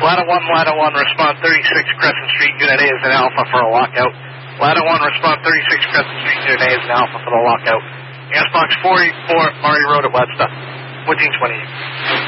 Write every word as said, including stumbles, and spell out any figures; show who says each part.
Speaker 1: Ladder one, Ladder one, respond thirty-six Crescent Street, Unit A is an Alpha for a lockout. Ladder one, respond thirty-six Crescent Street, Unit A is an Alpha for the lockout. Gas box four eighty-four, Murray Road at Webster. fourteen twenty-eight.